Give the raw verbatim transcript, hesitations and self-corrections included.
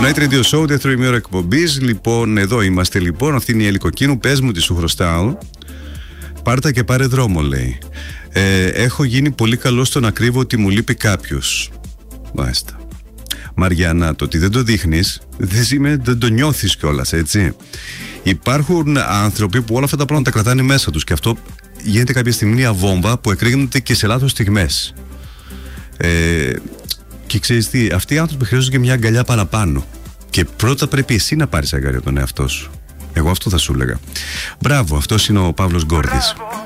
Night Radio Show, δεύτερη ημέρα εκπομπής. Λοιπόν, εδώ είμαστε λοιπόν. Αυτή είναι η Έλλη Κοκκίνου. Πες μου τι σου χρωστάω. Πάρτα και πάρε δρόμο, λέει. Ε, έχω γίνει πολύ καλό στο να κρύβω ότι μου λείπει κάποιος. Μάλιστα. Μαριάννα, το ότι δεν το δείχνεις δεν, σημαίνει, δεν το νιώθεις κιόλας, έτσι. Υπάρχουν άνθρωποι που όλα αυτά τα πράγματα τα κρατάνε μέσα τους και αυτό γίνεται κάποια στιγμή μια βόμβα που εκρήγνεται και σε λάθος στιγμές. Ε, και ξέρεις τι, αυτοί οι άνθρωποι χρειάζονται και μια αγκαλιά παραπάνω. Και πρώτα πρέπει εσύ να πάρεις αγκαλιά τον εαυτό σου. Εγώ αυτό θα σου έλεγα. Μπράβο, αυτός είναι ο Παύλος Γκόρδης.